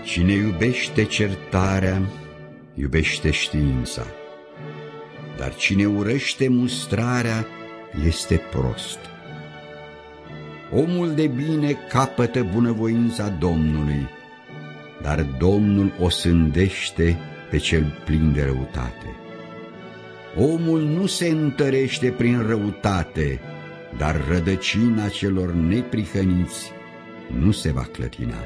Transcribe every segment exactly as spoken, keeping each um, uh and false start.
Cine iubește certarea, iubește știința, dar cine urăște mustrarea este prost. Omul de bine capătă bunăvoința Domnului, dar Domnul o sândește pe cel plin de răutate. Omul nu se întărește prin răutate, dar rădăcina celor neprihăniți nu se va clătina.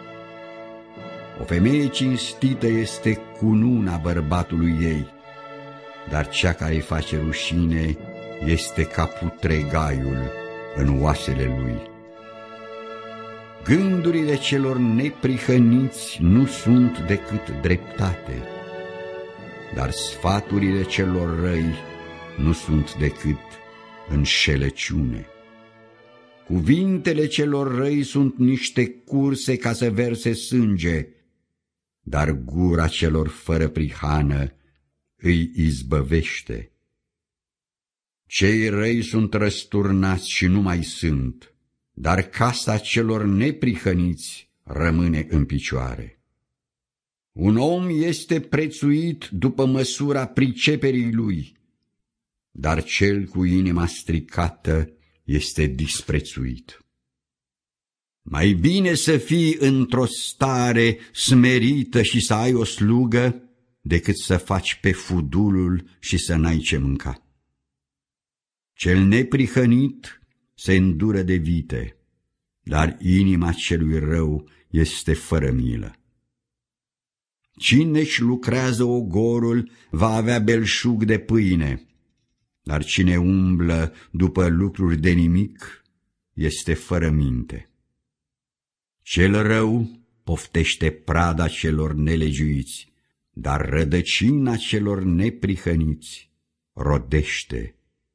O femeie cinstită este cununa bărbatului ei, dar cea care îi face rușine este ca putregaiul în oasele lui. Gândurile celor neprihăniți nu sunt decât dreptate, dar sfaturile celor răi nu sunt decât înșelăciune. Cuvintele celor răi sunt niște curse ca să verse sânge, dar gura celor fără prihană îi izbăvește. Cei răi sunt răsturnați și nu mai sunt, dar casa celor neprihăniți rămâne în picioare. Un om este prețuit după măsura priceperii lui, dar cel cu inima stricată este disprețuit. Mai bine să fii într-o stare smerită și să ai o slugă, decât să faci pe fudulul și să n-ai ce mânca. Cel neprihănit se îndură de vite, dar inima celui rău este fără milă. Cine-și lucrează ogorul va avea belșug de pâine, dar cine umblă după lucruri de nimic este fără minte. Cel rău poftește prada celor nelegiuiți, dar rădăcina celor neprihăniți rodește.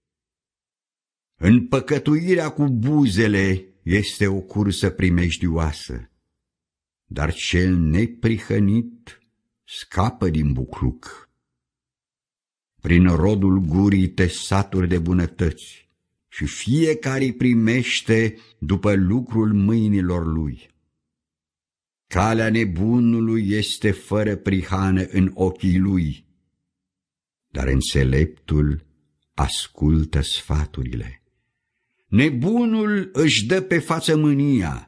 Împăcătuirea cu buzele este o cursă primejdioasă, dar cel neprihănit scapă din bucluc. Prin rodul gurii te saturi de bunătăți și fiecare îi primește după lucrul mâinilor lui. Calea nebunului este fără prihană în ochii lui, dar înțeleptul ascultă sfaturile. Nebunul își dă pe față mânia,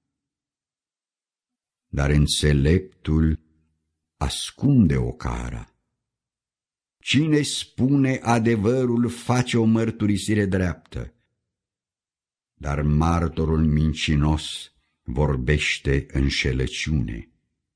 dar înțeleptul ascunde ocara. Cine spune adevărul face o mărturisire dreaptă, dar martorul mincinos vorbește înșelăciune.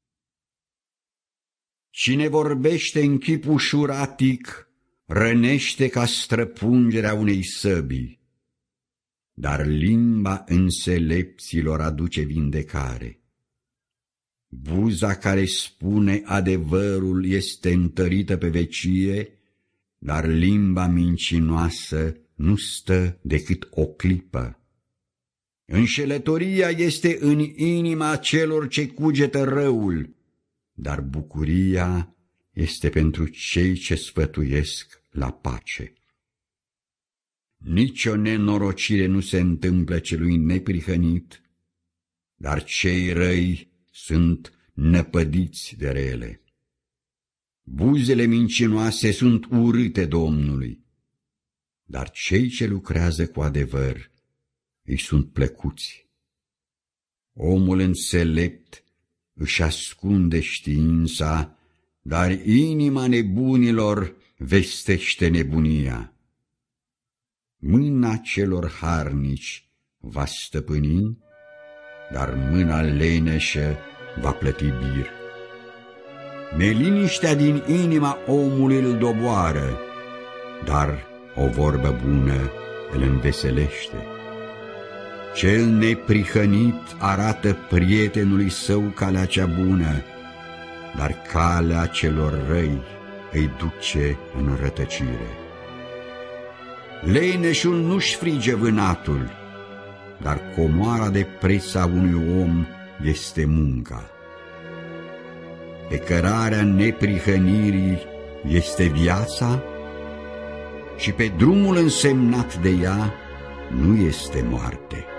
Cine vorbește în chip ușuratic rănește ca străpungerea unei săbii, dar limba înțelepților aduce vindecare. Buza care spune adevărul este întărită pe vecie, dar limba mincinoasă nu stă decât o clipă. Înșelătoria este în inima celor ce cugetă răul, dar bucuria este pentru cei ce sfătuiesc la pace. Nici o nenorocire nu se întâmplă celui neprihănit, dar cei răi sunt năpădiți de rele. Buzele mincinoase sunt urâte Domnului, dar cei ce lucrează cu adevăr îi sunt plăcuți. Omul înțelept își ascunde știința, dar inima nebunilor vestește nebunia. Mâna celor harnici va stăpâni, dar mâna leneșă va plăti bir. Neliniștea din inima omului îl doboară, dar o vorbă bună îl înveselește. Cel neprihănit arată prietenului său calea cea bună, dar calea celor răi îi duce în rătăcire. Leneșul nu-și frige vânatul, dar comoara de preț a unui om este munca. Pe cărarea neprihănirii este viața și pe drumul însemnat de ea nu este moarte.